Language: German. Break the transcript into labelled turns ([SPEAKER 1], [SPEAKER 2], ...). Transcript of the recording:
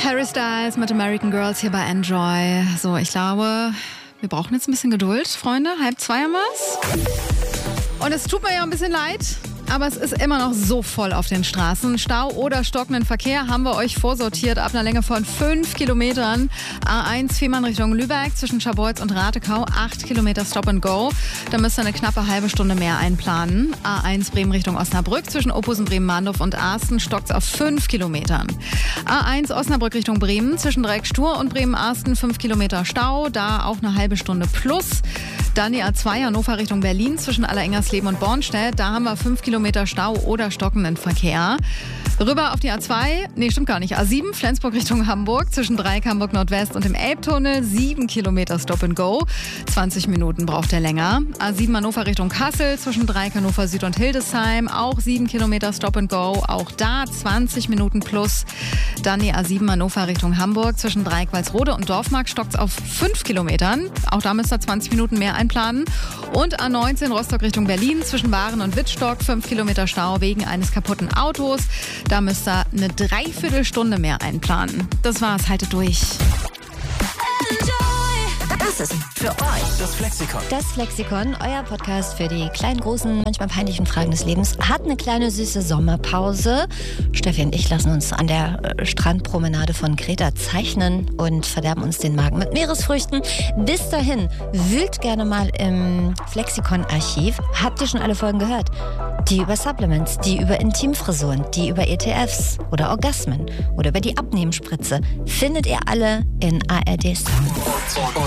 [SPEAKER 1] Harry Styles mit American Girls hier bei Enjoy. So, ich glaube, wir brauchen jetzt ein bisschen Geduld, Freunde. 1:30 haben wir's. Und es tut mir ja ein bisschen leid, aber es ist immer noch so voll auf den Straßen. Stau oder stockenden Verkehr haben wir euch vorsortiert ab einer Länge von 5 Kilometern. A1 Fehmarn Richtung Lübeck zwischen Scharbeutz und Ratekau, 8 Kilometer Stop and Go. Da müsst ihr eine knappe halbe Stunde mehr einplanen. A1 Bremen Richtung Osnabrück zwischen Ophusen, Bremen-Mahndorf und Arsten stockt's auf 5 Kilometern. A1 Osnabrück Richtung Bremen zwischen Dreieckstur und Bremen-Arsten 5 Kilometer Stau, da auch eine halbe Stunde plus. Dann die A2 Hannover Richtung Berlin zwischen Allerengersleben und Bornstedt. Da haben wir 5 Kilometer Stau oder stockenden Verkehr. Rüber auf die A2, stimmt gar nicht, A7 Flensburg Richtung Hamburg zwischen Dreieck Hamburg Nordwest und dem Elbtunnel 7 Kilometer Stop and Go. 20 Minuten braucht der länger. A7 Hannover Richtung Kassel zwischen Dreieck Hannover Süd und Hildesheim auch 7 Kilometer Stop and Go. Auch da 20 Minuten plus. Dann die A7 Hannover Richtung Hamburg zwischen Dreieck Walsrode und Dorfmark stockt's auf 5 Kilometern. Auch da müsst ihr 20 Minuten mehr einplanen. Und A19 Rostock Richtung Berlin zwischen Waren und Wittstock 5 Kilometer Stau wegen eines kaputten Autos. Da müsst ihr eine Dreiviertelstunde mehr einplanen. Das war's, haltet durch.
[SPEAKER 2] Das ist für euch
[SPEAKER 3] Das Flexikon.
[SPEAKER 2] das Flexikon, euer Podcast für die kleinen, großen, manchmal peinlichen Fragen des Lebens. Hat eine kleine süße Sommerpause. Steffi und ich lassen uns an der Strandpromenade von Kreta zeichnen und verderben uns den Magen mit Meeresfrüchten. Bis dahin, wühlt gerne mal im Flexikon-Archiv. Habt ihr schon alle Folgen gehört? Die über Supplements, die über Intimfrisuren, die über ETFs oder Orgasmen oder über die Abnehmspritze findet ihr alle in ARD Sound.